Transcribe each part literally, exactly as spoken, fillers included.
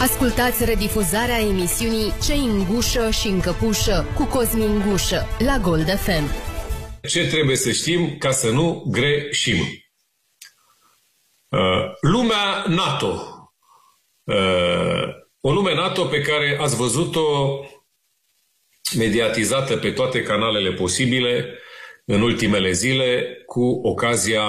Ascultați redifuzarea emisiunii Cei în gușă și în căpușă cu Cosmin Gușă la Gold F M. Ce trebuie să știm ca să nu greșim? Uh, lumea NATO. Uh, o lume NATO pe care ați văzut-o mediatizată pe toate canalele posibile în ultimele zile cu ocazia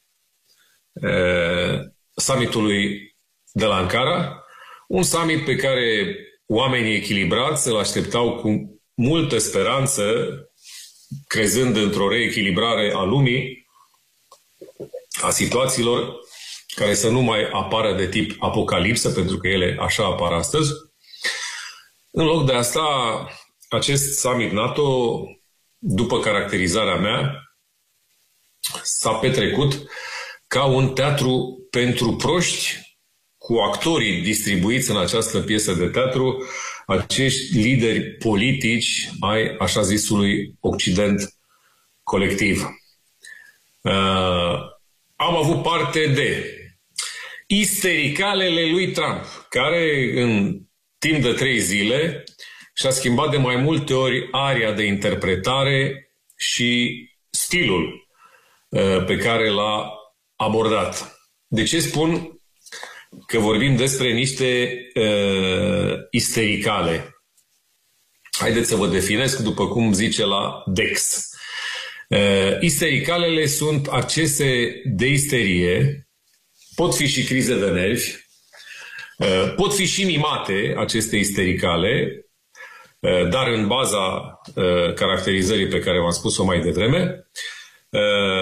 uh, summitului de la Ankara. Un summit pe care oamenii echilibrați îl așteptau cu multă speranță, crezând într-o reechilibrare a lumii, a situațiilor care să nu mai apară de tip apocalipsă, pentru că ele așa apar astăzi. În loc de asta, acest summit NATO, după caracterizarea mea, s-a petrecut ca un teatru pentru proști, cu actorii distribuiți în această piesă de teatru, acești lideri politici ai așa zisului Occident colectiv. Uh, am avut parte de istericalele lui Trump, care în timp de trei zile și-a schimbat de mai multe ori aria de interpretare și stilul uh, pe care l-a abordat. De ce spun că vorbim despre niște uh, istericale? Haideți să vă definesc după cum zice la Dex. Uh, istericalele sunt accese de isterie, pot fi și crize de nervi, uh, pot fi și mimate aceste istericale, uh, dar în baza uh, caracterizării pe care v-am spus-o mai devreme, uh,